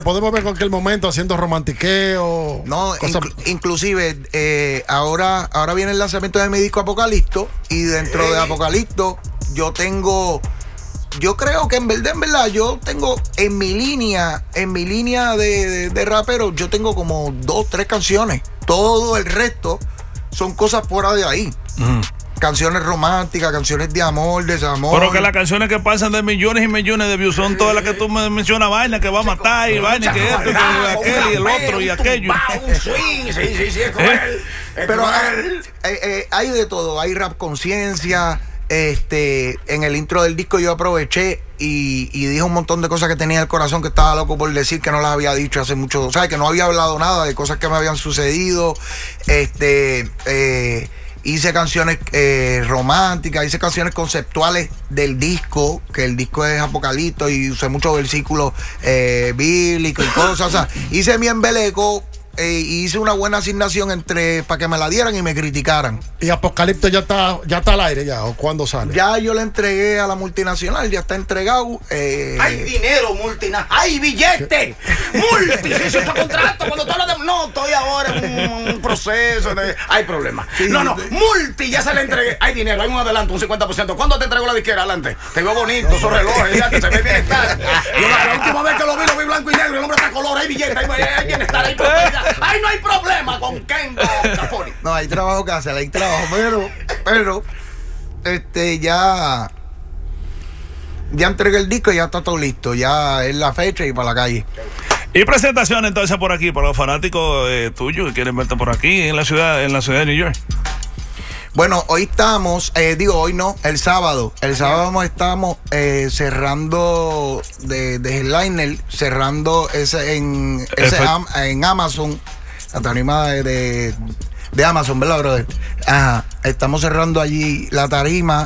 Podemos ver en cualquier momento haciendo romantiqueo. No, inclusive ahora viene el lanzamiento de mi disco Apocalipto. Y dentro de Apocalipto yo creo que en verdad, yo tengo en mi línea de rapero, yo tengo como 2, 3 canciones. Todo el resto son cosas fuera de ahí. Canciones románticas, canciones de amor, desamor. Pero que las canciones que pasan de millones y millones de views son todas las que tú me mencionas, vaina que va a matar y vaina que esto, que aquel y el otro y aquello. Sí, es cruel. Pero hay de todo, hay rap conciencia. En el intro del disco yo aproveché y dije un montón de cosas que tenía en el corazón que estaba loco por decir, que no las había dicho hace mucho, o sea, que no había hablado nada de cosas que me habían sucedido. Hice canciones románticas, hice canciones conceptuales del disco, que el disco es Apocalipto, y usé muchos versículos bíblicos y cosas. O sea, hice mi embeleco y hice una buena asignación para que me la dieran y me criticaran. ¿Y Apocalipto ya está al aire ya? ¿O cuándo sale? Ya yo le entregué a la multinacional, ya está entregado. Hay dinero multinacional, hay billete. Eso es contrato. Cuando tú hablas de... No, estoy ahora en un proceso. Hay problemas. Sí, multi, ya se le entregué. Hay dinero, hay un adelanto, un 50%. ¿Cuándo te entregó la disquera? Adelante. Te veo bonito, esos relojes, ya que se ve bienestar. Yo la última vez que lo vi blanco y negro, el hombre está color, hay billete, hay bienestar, hay prosperidad. Ahí no hay problema con Kendo Caponi. No, hay trabajo que hacer, hay trabajo, pero ya entregué el disco y ya está todo listo, ya es la fecha y para la calle. Y presentación entonces por aquí, para los fanáticos tuyos que quieren verte por aquí en la ciudad de New York. Bueno, hoy estamos, hoy no, el sábado. El sábado estamos cerrando de headliner, cerrando en Amazon, la tarima de Amazon, ¿verdad, brother? Ajá, estamos cerrando allí la tarima.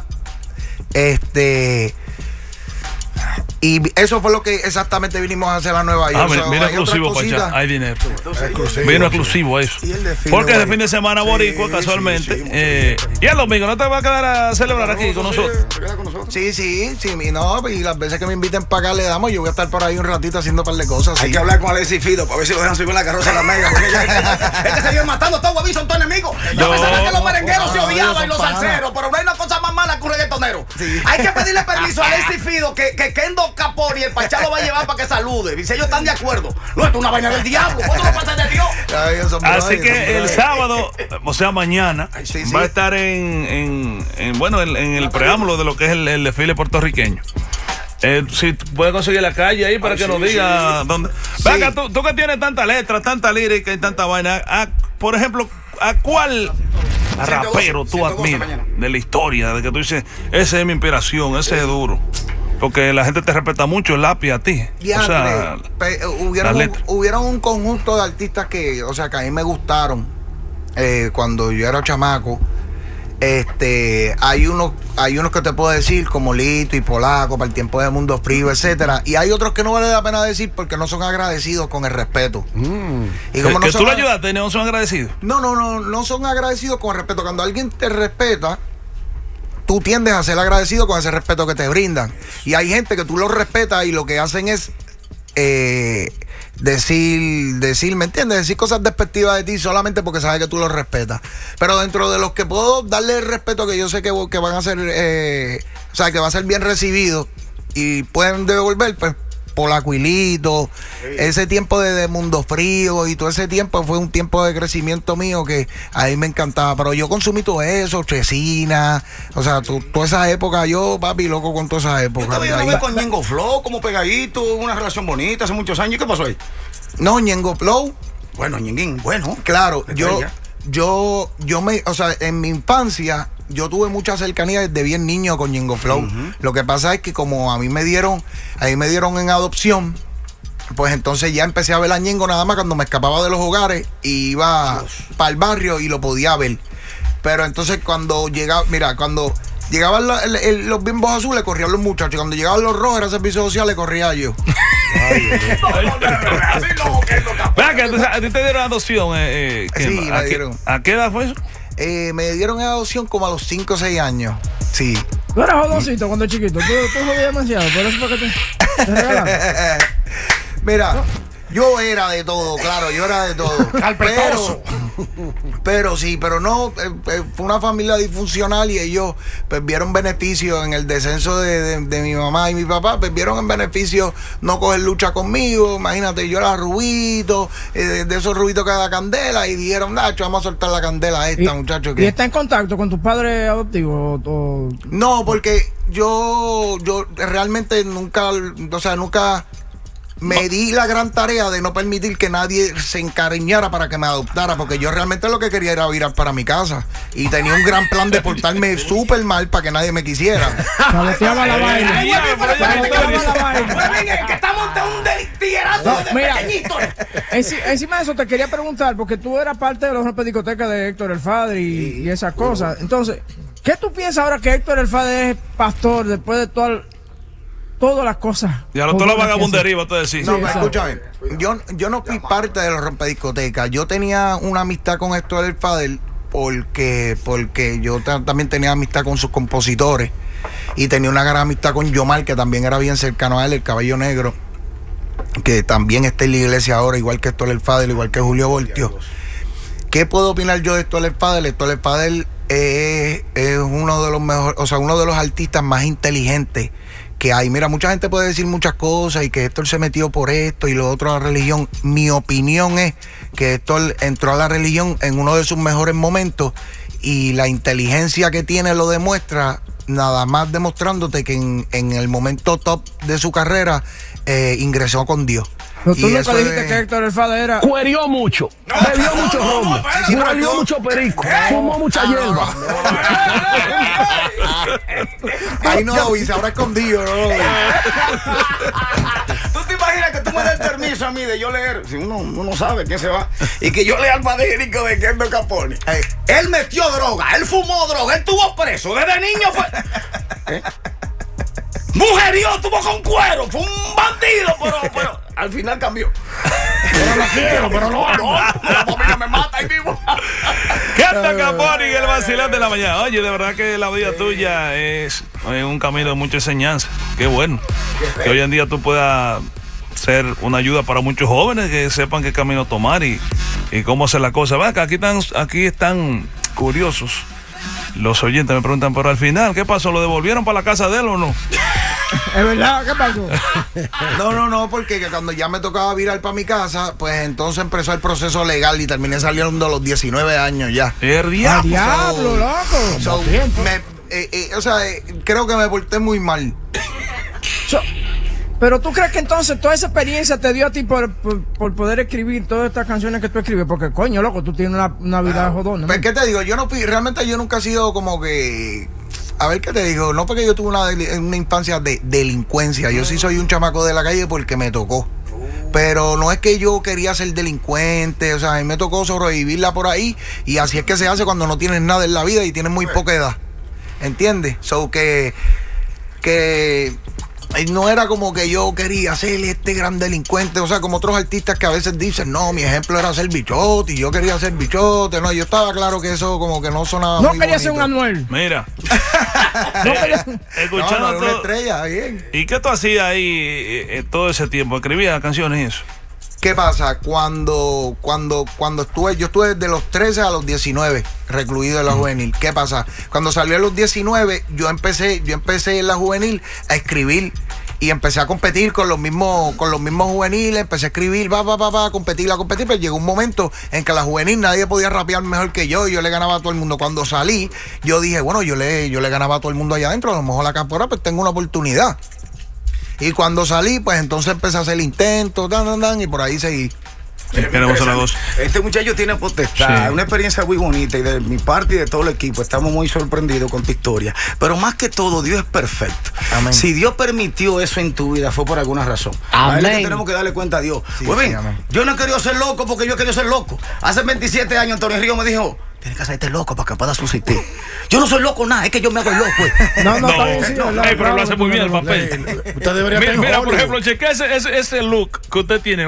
Y eso fue lo que exactamente vinimos a hacer a Nueva York. Vino exclusivo, Pacha, hay dinero. Vino exclusivo eso. Porque es de fin de semana boricua, casualmente. Y el domingo, ¿no te vas a quedar a celebrar aquí con nosotros? Sí, no, y las veces que me inviten para acá le damos, yo voy a estar por ahí un ratito haciendo un par de cosas. Hay que hablar con Alexis Fido para ver si lo dejan subir en la carroza de la Mega. Este se viene matando a todos, huevín, son todos enemigos. Yo pensaba que los merengueros se odiaban y los salseros, pero no hay una cosa más mala que un reggaetonero. Hay que pedirle permiso a Alexis Fido que Kendo Caponi, el Pachá lo va a llevar para que salude. Dice, ellos están de acuerdo. No, esto es una vaina del diablo. ¿Cuánto lo pasa de Dios? Así que el sábado, o sea, mañana, va a estar en el preámbulo de lo que es el desfile puertorriqueño. Si puedes conseguir la calle ahí para que nos diga dónde. Venga, tú que tienes tanta letra, tanta lírica y tanta vaina, por ejemplo, ¿a cuál rapero tú admiras de la historia? De que tú dices, esa es mi inspiración, ese es duro. Porque la gente te respeta mucho, el lápiz a ti. O sea, hubieron un conjunto de artistas que a mí me gustaron cuando yo era chamaco. Hay unos que te puedo decir, como Lito y Polaco, para el tiempo de Mundo Frío, etcétera. Y hay otros que no vale la pena decir porque no son agradecidos con el respeto. Y como no tú lo ayudaste, no son agradecidos. No son agradecidos con el respeto. Cuando alguien te respeta, tú tiendes a ser agradecido con ese respeto que te brindan. Y hay gente que tú lo respetas y lo que hacen es decir, ¿me entiendes? Decir cosas despectivas de ti solamente porque sabes que tú lo respetas. Pero dentro de los que puedo darle el respeto que yo sé que van a ser, que va a ser bien recibido y pueden devolver, pues, Polacuilito, ese tiempo de Mundo Frío y todo ese tiempo fue un tiempo de crecimiento mío que a mí me encantaba. Pero yo consumí todo eso, Chesina, toda esa época, yo, papi, loco con toda esa época. Yo te vi con Ñengo Flow como pegadito, una relación bonita hace muchos años. ¿Y qué pasó ahí? No, Ñengo Flow. Bueno, Ñenguín, bueno. Claro, en mi infancia yo tuve mucha cercanía desde bien niño con Ñengo Flow. Lo que pasa es que como a mí me dieron en adopción, pues entonces ya empecé a ver a Ñengo nada más cuando me escapaba de los hogares y iba para el barrio y lo podía ver. Pero entonces cuando llegaban los bimbos azules, corrían los muchachos. Cuando llegaban los rojos, era servicio social, le corría yo. ¿A ti te dieron adopción? Sí, me dieron. ¿A qué edad fue eso? Me dieron en adopción como a los 5 o 6 años. Sí. Tú eras jodoncito cuando chiquito. Tú jodías demasiado. Por eso fue que te regalaron. Mira, Yo era de todo, claro, yo era de todo. Carpetoso. Pero sí, pero no, fue una familia disfuncional y ellos pues vieron beneficio en el descenso de mi mamá y mi papá, pues vieron en beneficio no coger lucha conmigo. Imagínate, yo era rubito, de esos rubitos que da candela, y dijeron, Nacho, vamos a soltar la candela a esta, muchacho. ¿Y está en contacto con tus padres adoptivos? No, porque yo realmente nunca me di la gran tarea de no permitir que nadie se encariñara para que me adoptara, porque yo realmente lo que quería era virar para mi casa y tenía un gran plan de portarme súper mal para que nadie me quisiera. Saboteaba la vaina. Que estamos de un tiguerazo de pequeñito. Encima de eso te quería preguntar, porque tú eras parte de los rompediscotecas de Héctor el Father y esas cosas. Entonces, ¿qué tú piensas ahora que Héctor el Father es pastor después de todas las cosas? Y a toda la vagabundería, vas a decir. No, escúchame, yo no fui parte de los rompediscotecas. Yo tenía una amistad con Héctor el Father porque yo también tenía amistad con sus compositores y tenía una gran amistad con Yomar, que también era bien cercano a él, el Caballo Negro, que también está en la iglesia ahora, igual que Héctor el Father, igual que Julio Voltio. ¿Qué puedo opinar yo de Héctor el Father? Héctor el Father es uno de los mejores, o sea, uno de los artistas más inteligentes que hay. Mira, mucha gente puede decir muchas cosas y que Héctor se metió por esto y lo otro a la religión. Mi opinión es que Héctor entró a la religión en uno de sus mejores momentos y la inteligencia que tiene lo demuestra, nada más demostrándote que en el momento top de su carrera ingresó con Dios. Pero tú nunca dijiste que Héctor el Father era... Cuerió mucho, bebió mucho ron, bebió mucho perico, fumó mucha hierba. Ahí no lo vi, se habrá escondido, ¿no? ¿Tú te imaginas que tú me des permiso a mí de yo leer? Si uno no sabe quién se va. Y que yo lea el panegírico de Kendo Capone. Él metió droga, él fumó droga, él estuvo preso. Desde niño fue... Mujerió, estuvo con cuero, fue un bandido, pero al final cambió. Pero lo quiero, pero lo amo. La familia me mata ahí mismo. Kendo Capone y el vacilón de la mañana. Oye, de verdad que la vida tuya es un camino de mucha enseñanza. Qué bueno. Que hoy en día tú puedas ser una ayuda para muchos jóvenes que sepan qué camino tomar y cómo hacer la cosa. Va, que aquí están curiosos. Los oyentes me preguntan, pero al final, ¿qué pasó? ¿Lo devolvieron para la casa de él o no? ¿Es verdad? ¿Qué pasó? No, porque cuando ya me tocaba virar para mi casa, pues entonces empezó el proceso legal y terminé saliendo a los 19 años ya. ¡El diablo! ¡Diablo, loco! Creo que me porté muy mal. Pero tú crees que entonces toda esa experiencia te dio a ti por poder escribir todas estas canciones que tú escribes, porque coño, loco, tú tienes una vida jodona. Pues, ¿qué te digo? Realmente yo nunca he sido como que... A ver, ¿qué te digo? No porque yo tuve una infancia de delincuencia. Yo sí soy un chamaco de la calle porque me tocó. Pero no es que yo quería ser delincuente, o sea, a mí me tocó sobrevivirla por ahí y así es que se hace cuando no tienes nada en la vida y tienes muy poca edad. ¿Entiendes? So que no era como que yo quería ser este gran delincuente, o sea, como otros artistas que a veces dicen, no, mi ejemplo era ser bichote y yo quería ser bichote. No, yo estaba claro que eso como que no sonaba no muy quería bonito. ser un Anuel. Mira. No, no, una estrella, bien. ¿Y qué tú hacías ahí todo ese tiempo? ¿Escribías canciones y eso? ¿Qué pasa? Cuando yo estuve de los 13 a los 19 recluido en la juvenil. ¿Qué pasa? Cuando salí a los 19, yo empecé en la juvenil a escribir y empecé a competir con los mismos juveniles, empecé a escribir, a competir, pero llegó un momento en que a la juvenil nadie podía rapear mejor que yo y yo le ganaba a todo el mundo. Cuando salí, yo dije, bueno, yo le ganaba a todo el mundo allá adentro, a lo mejor acá afuera pues tengo una oportunidad. Y cuando salí, pues entonces empecé a hacer intentos, y por ahí seguí. Este muchacho tiene potestad, sí. Una experiencia muy bonita y de mi parte y de todo el equipo estamos muy sorprendidos con tu historia. Pero más que todo, Dios es perfecto. Amén. Si Dios permitió eso en tu vida fue por alguna razón. Amén. A él que tenemos que darle cuenta a Dios. Sí, Pues bien, amén. yo no he querido ser loco porque yo he querido ser loco. Hace 27 años Antonio Río me dijo, tienes que hacerte loco para que puedas subsistir. Yo no soy loco nada, es que yo me hago el loco. No, está bien, sí, pero lo hace muy bien el papel. Usted debería tener Mira, por Hollywood. ejemplo, cheque ese look que usted tiene hoy.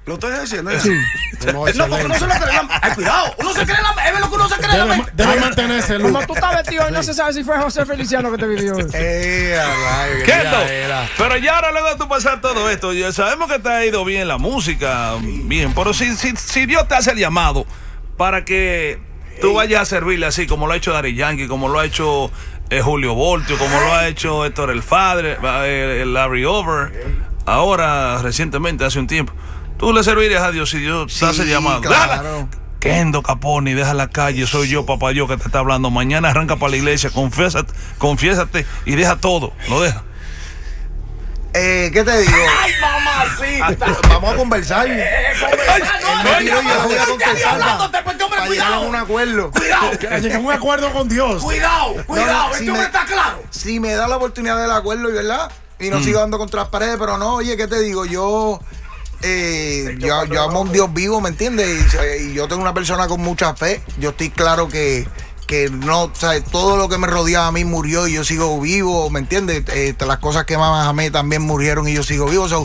Lo estoy diciendo. Sí. No, porque uno se lo cree. Ay, cuidado. Uno se cree es lo que uno se cree. Debe mantenerse, Lu. Como tú estás vestido y no se sabe si fue José Feliciano que te vivió. Kendo, pero ya ahora luego de tú pasar todo esto, ya sabemos que te ha ido bien la música, bien, pero si Dios te hace el llamado para que tú vayas a servirle así, como lo ha hecho Daddy Yankee, como lo ha hecho Julio Voltio, como lo ha hecho Héctor el Padre, Larry Over, ahora recientemente, hace un tiempo, tú le servirías a Dios si Dios te hace el llamado. Claro. Kendo Caponi, deja la calle, soy yo, papá, yo que te está hablando. Mañana arranca para la iglesia, confiésate y deja todo, lo deja. ¿Qué te digo? Ay, mamacita. Vamos a conversar. Para llegar a un acuerdo. Cuidado. Llegar a un acuerdo con Dios. Cuidado. Este hombre está claro. Si me da la oportunidad del acuerdo, ¿verdad? Y no sigo dando contra las paredes, pero no, oye, ¿qué te digo? Yo amo a un Dios vivo, ¿me entiendes? Y yo tengo una persona con mucha fe. Yo estoy claro que no, o sea, todo lo que me rodeaba a mí murió y yo sigo vivo, ¿me entiendes? Las cosas que más amé también murieron y yo sigo vivo. So,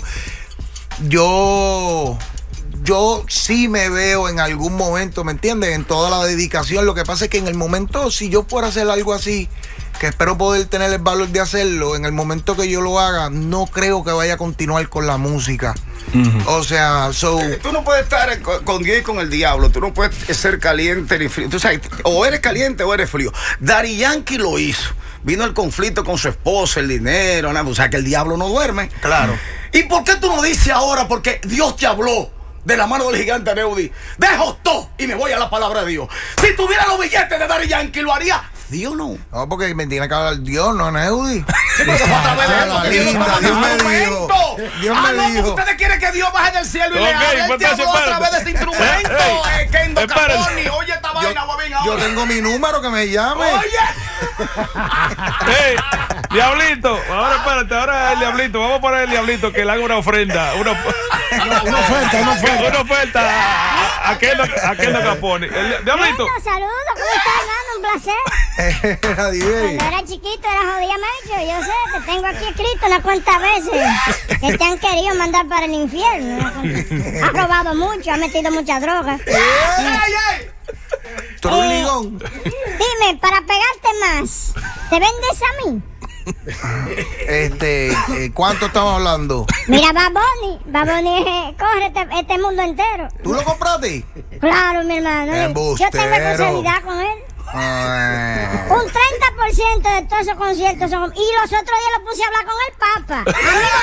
yo sí me veo en algún momento, ¿me entiendes? En toda la dedicación. Lo que pasa es que en el momento, si yo fuera a hacer algo así, que espero poder tener el valor de hacerlo, en el momento que yo lo haga, no creo que vaya a continuar con la música. O sea, tú no puedes estar con Dios y con el diablo. Tú no puedes ser caliente ni frío. Tú sabes, o eres caliente o eres frío. Daddy Yankee lo hizo. Vino el conflicto con su esposa, el dinero, nada. O sea, que el diablo no duerme. Claro. ¿Y por qué tú no dices ahora? Porque Dios te habló de la mano del gigante Neudi. Dejo todo y me voy a la palabra de Dios. Si tuviera los billetes de Daddy Yankee, ¿lo haría? ¿Dios no? No, porque me tiene que hablar Dios, no Neudi. Dios me dijo. Dijo. Ustedes quieren que Dios baje del cielo y le hable el diablo a través de este instrumento. Kendo Caponi, oye esta vaina, huevín. Yo tengo mi número, que me llame. Oye. Hey, Diablito, ahora espérate, ahora el Diablito, vamos a poner el Diablito que le haga una ofrenda. Una oferta a Kendo Caponi. Diablito. Saludos, ¿cómo estás, hermano? Un placer. Cuando era chiquito era jodidamente, yo sé, te tengo aquí escrito unas cuantas veces que te han querido mandar para el infierno. Has robado mucho, has metido mucha droga. Troligón. Dime, para pegarte más, ¿te vendes a mí? ¿Cuánto estamos hablando? Mira, Baboni corre este mundo entero. ¿Tú lo compraste? Claro, mi hermano. Yo tengo responsabilidad con él. Un 30% de todos esos conciertos son. Y los otros días lo puse a hablar con el Papa.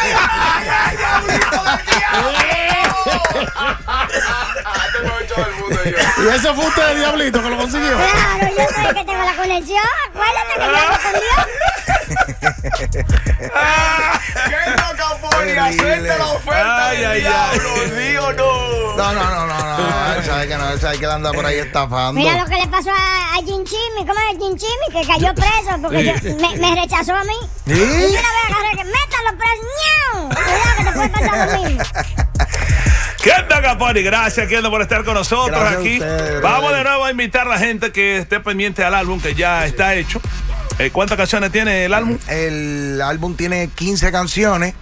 Y ese fue usted, el Diablito, que lo consiguió. Claro, yo soy el que tengo la conexión. Acuérdate que yo hablo con Dios. Kendo Caponi, acepta la oferta del diablo. Dios no. No. Él sabe que él anda por ahí estafando. Mira lo que le pasó a Jim Chimmy. ¿Cómo es Jim Chimmy? Que cayó preso porque me rechazó a mí. ¿Sí? Y una vez agarré que métalo preso. ¡Ñau! Cuidado que te puede pasar lo mismo. Kendo Caponi, gracias Kendo por estar con nosotros. Gracias aquí. A ustedes, vamos de nuevo a invitar a la gente que esté pendiente al álbum que ya está hecho. ¿Cuántas canciones tiene el álbum? El álbum tiene 15 canciones.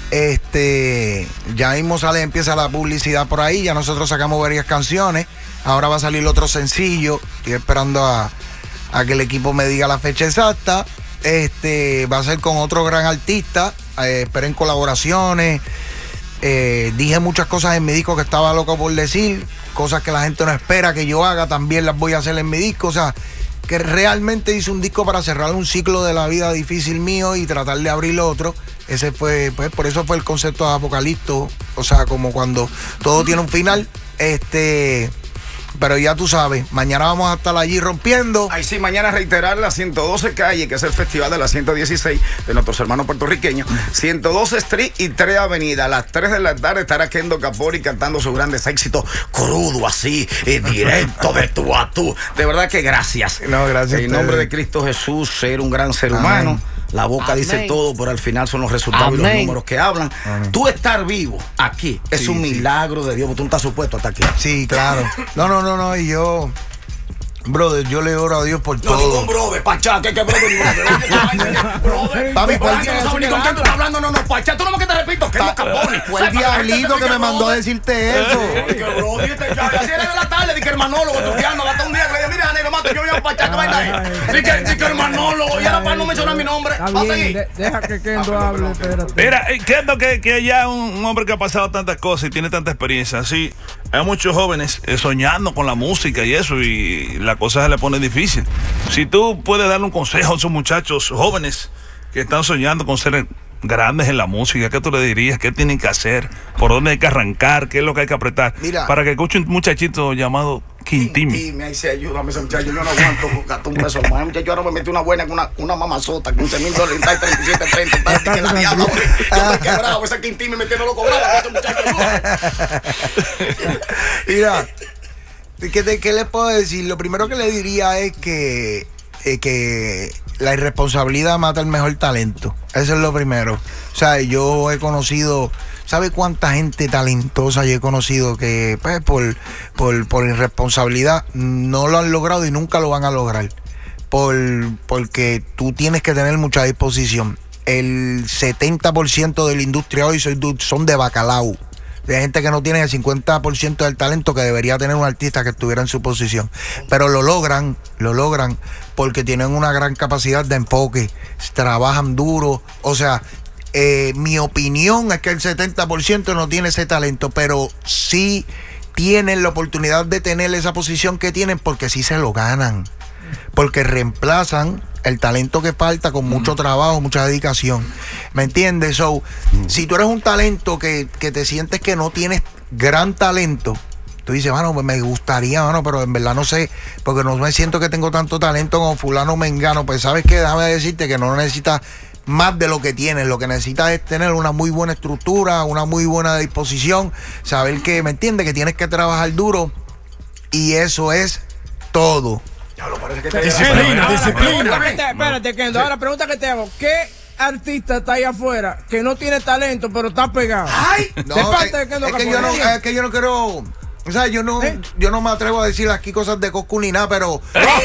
Ya mismo empieza la publicidad por ahí. Ya nosotros sacamos varias canciones. Ahora va a salir otro sencillo. Estoy esperando a que el equipo me diga la fecha exacta. Va a ser con otro gran artista. Esperen colaboraciones. Dije muchas cosas en mi disco que estaba loco por decir. Cosas que la gente no espera que yo haga, también las voy a hacer en mi disco. O sea, que realmente hice un disco para cerrar un ciclo de la vida difícil mío y tratar de abrir otro. Ese fue, pues, por eso fue el concepto de Apocalipto. O sea, como cuando todo tiene un final. Pero ya tú sabes, mañana vamos a estar allí rompiendo. Ahí sí, mañana reiterar la 112 calle, que es el festival de la 116 de nuestros hermanos puertorriqueños. 112 Street y 3 Avenida. A las 3 de la tarde estará Kendo Caponi cantando sus grandes éxitos, crudo así, directo de tú a tú. De verdad que gracias. No, gracias. En nombre de Cristo Jesús, ser un gran ser humano. La boca dice todo, pero al final son los resultados y los números que hablan. Tú estar vivo aquí es un milagro de Dios, porque tú no estás supuesto hasta aquí. Sí, claro. No. Y yo, Brother, yo le oro a Dios por No, todo. ningún brother, Pachá, que brother, brother. Papi, No sabes ni con quién tú estás hablando, no, Pachá, tú no me que te repito, que no Caponi. Fue el diablito que me mandó a decirte eso. Que brother, así era de la tarde, di que hermanólogo, truqueando, hasta un día que le dije, mira, Janero, mato, yo voy a Pachá, que vaina ahí. Di que hermanólogo, y ahora para no mencionar mi nombre, Está va a bien, seguir. deja que Kendo hable, espérate. Mira, Kendo, que ya un hombre que ha pasado tantas cosas y tiene tanta experiencia, así, hay muchos jóvenes soñando con la música y eso, y la cosa se le pone difícil. Si tú puedes darle un consejo a esos muchachos jóvenes que están soñando con ser grandes en la música, ¿qué tú le dirías? ¿Qué tienen que hacer? ¿Por dónde hay que arrancar? ¿Qué es lo que hay que apretar? Mira, para que escuche un muchachito llamado Quintimi. Quintimi, ahí se ayúdame ese muchacho, yo no aguanto gastar un peso más. Muchacho, ahora me metí una buena con una mamazota, $15,000, está en 37.30, está en la diabla, hombre. Yo estoy quebrado, ese Quintimi metiendo lo cobraba, ese muchacho. Mira, ¿qué le puedo decir? Lo primero que le diría es que la irresponsabilidad mata el mejor talento. Eso es lo primero. O sea, yo he conocido, ¿sabe cuánta gente talentosa yo he conocido que pues, por irresponsabilidad no lo han logrado y nunca lo van a lograr? Porque tú tienes que tener mucha disposición. El 70% de la industria hoy son de bacalao. De gente que no tiene el 50% del talento que debería tener un artista que estuviera en su posición. Pero lo logran porque tienen una gran capacidad de enfoque, trabajan duro. O sea, mi opinión es que el 70% no tiene ese talento, pero sí tienen la oportunidad de tener esa posición que tienen porque sí se lo ganan. Porque reemplazan el talento que falta con mucho trabajo, mucha dedicación. ¿Me entiendes? So, si tú eres un talento que te sientes que no tienes gran talento, tú dices, mano, pues me gustaría, mano, pero en verdad no sé, porque no me siento que tengo tanto talento como fulano mengano. Pues sabes qué, déjame decirte que no necesitas más de lo que tienes. Lo que necesitas es tener una muy buena estructura, una muy buena disposición, saber que, ¿me entiendes? Que tienes que trabajar duro y eso es todo. Disciplina. Espérate, Kendo, ahora pregunta que te hago, ¿qué artista está ahí afuera que no tiene talento pero está pegado? ¡Ay! No, de parte de Kendo Caponi. es que yo no quiero, o sea, yo no me atrevo a decir aquí cosas de Coscu ni nada, pero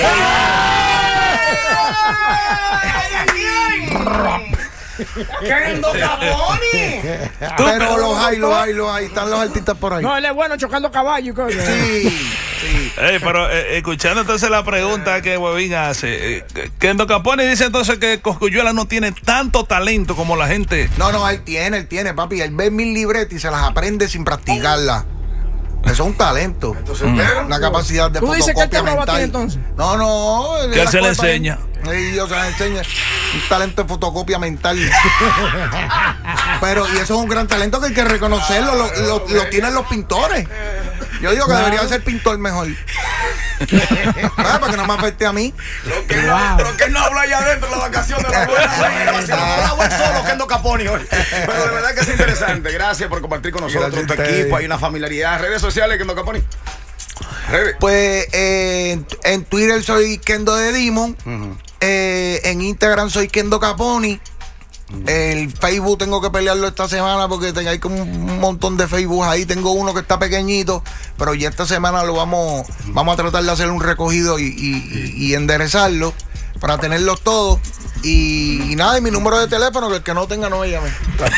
¡Kendo Caponi! pero los hay, están los artistas por ahí. No, él es bueno chocando caballo y cosas. Sí. Pero escuchando entonces la pregunta que Huevín hace, Kendo Caponi dice entonces que Cosculluela no tiene tanto talento como la gente. No, él tiene, papi. Él ve 1000 libretas y se las aprende sin practicarlas. Eso es un talento. Entonces, una capacidad de ¿Tú dices que él te fotocopia roba a ti mental. entonces? No. Que él se le enseña. Sí, o sea, enseña un talento de fotocopia mental. Pero, y eso es un gran talento que hay que reconocerlo. Lo tienen los pintores. Yo digo que debería ser pintor mejor. Para que no me afecte a mí. Pero que no habla allá adentro en la vacación de la buena solo Kendo Caponi hoy. Pero de verdad que es interesante. Gracias por compartir con nosotros tu equipo. Hay una familiaridad. Redes sociales, Kendo Caponi. Pues en Twitter soy Kendo de Demon. En Instagram soy Kendo Caponi. El Facebook tengo que pelearlo esta semana porque hay como un montón de Facebook ahí. Tengo uno que está pequeñito, pero ya esta semana lo vamos a tratar de hacer un recogido y enderezarlo para tenerlos todos. Y nada, y mi número de teléfono, que el que no tenga no me llame.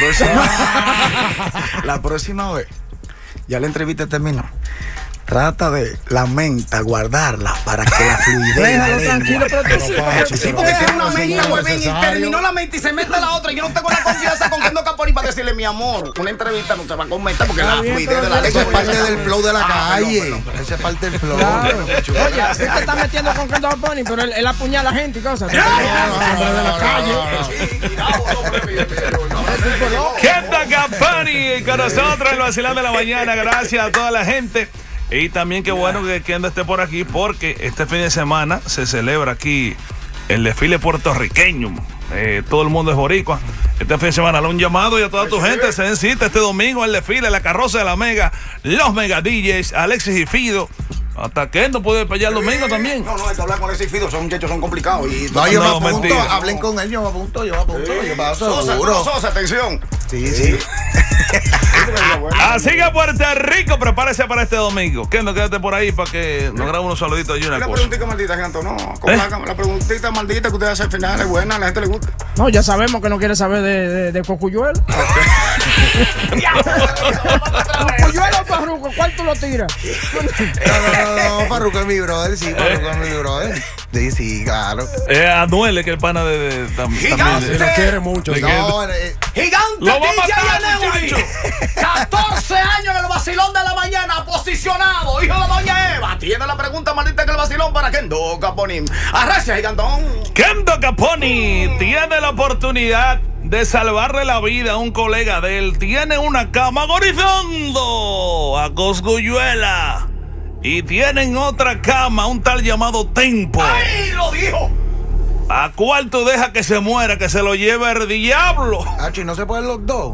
La próxima vez, ya la entrevista terminó. Trata de la menta, guardarla para que la fluidez. Déjalo tranquilo, pero tú Sí, porque tiene una menta, huevín, y terminó la menta y se mete la otra. Y yo no tengo la confianza con Kendo Caponi para decirle, mi amor, una entrevista no se va a comentar porque la fluidez de la leche. Eso es parte del flow de la calle. Esa es parte del flow. Claro. Oye, así te estás metiendo con Kendo Caponi, pero él apuñala a la gente y cosas. Hombre de la calle. Kendo Caponi con nosotros, el vacilón de la mañana. Gracias a toda la gente. Y también qué bueno que Kendo esté por aquí porque este fin de semana se celebra aquí el desfile puertorriqueño. Todo el mundo es boricua. Este fin de semana un llamado y a toda tu gente se den cita este domingo el desfile, la carroza de la Mega, los Mega DJs, Alexis y Fido. Hasta Kendo puede pelear domingo también. No, hay que hablar con ese Fido, son muchachos, son complicados. No, yo me apunto, mentira. hablen con él, yo me apunto, yo paso Sosa, seguro. Sosa, atención. Sí. Así que Puerto Rico, prepárese para este domingo. Kendo, quédate por ahí para que nos grabe unos saluditos y una la cosa. preguntita maldita, Giganto, no. La preguntita maldita que usted hace al final es buena, a la gente le gusta. No, ya sabemos que no quiere saber de Cocuyuelo. Cocuyuelo o Farruko, ¿cuál tú lo tiras? No, Farruko es mi brother, sí, Farruko es mi brother. Sí, claro. Anuel, que el pana de también. Se lo quiere mucho. Gigante Lo va a DJ matar, Aneudi. 14 años en el vacilón de la mañana, posicionado, hijo de doña Eva. Tiene la pregunta maldita que el vacilón para Kendo Caponi. Arrecia, Gigantón. Kendo Caponi tiene la oportunidad de salvarle la vida a un colega de él. Tiene una cama agonizando a Cosculluela. Y tienen otra cama, un tal llamado Tempo. ¡Ay, lo dijo! ¿A cuál tú dejas que se muera, que se lo lleve el diablo? Hachi, ¿no se pueden los dos?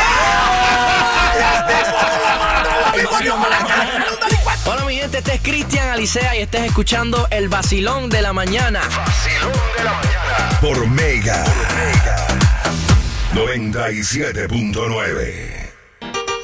Hola mi gente, este es Cristian Alicea y estás escuchando el Vacilón de la Mañana. Vacilón de la Mañana. Por Mega. 97.9.